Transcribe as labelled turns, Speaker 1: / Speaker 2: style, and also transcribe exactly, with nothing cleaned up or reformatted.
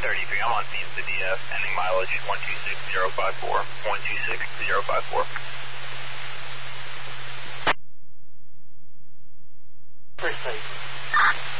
Speaker 1: thirty-three, I'm on scene to D F, ending mileage one two six zero five four, one two six zero five four.
Speaker 2: Appreciate it.